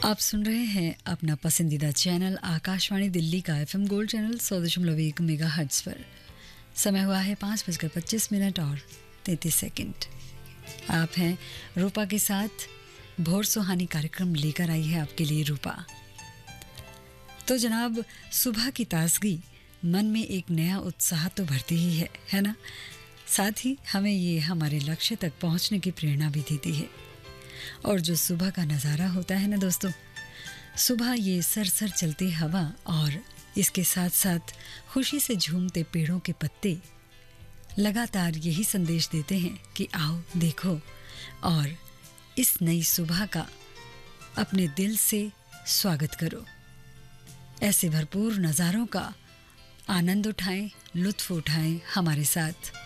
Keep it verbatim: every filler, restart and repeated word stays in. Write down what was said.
आप सुन रहे हैं अपना पसंदीदा चैनल आकाशवाणी दिल्ली का एफएम गोल्ड चैनल सौ दशमलव एक मेगा हर्ट्ज पर। समय हुआ है पाँच बजकर पच्चीस मिनट और तैंतीस सेकंड। आप हैं रूपा के साथ। भोर सुहानी कार्यक्रम लेकर आई है आपके लिए रूपा। तो जनाब, सुबह की ताजगी मन में एक नया उत्साह तो भरती ही है है ना। साथ ही हमें ये हमारे लक्ष्य तक पहुंचने की प्रेरणा भी देती है। और जो सुबह का नज़ारा होता है ना दोस्तों, सुबह ये सरसर चलती हवा और इसके साथ साथ खुशी से झूमते पेड़ों के पत्ते लगातार यही संदेश देते हैं कि आओ देखो और इस नई सुबह का अपने दिल से स्वागत करो। ऐसे भरपूर नज़ारों का आनंद उठाएं, लुत्फ़ उठाएं हमारे साथ।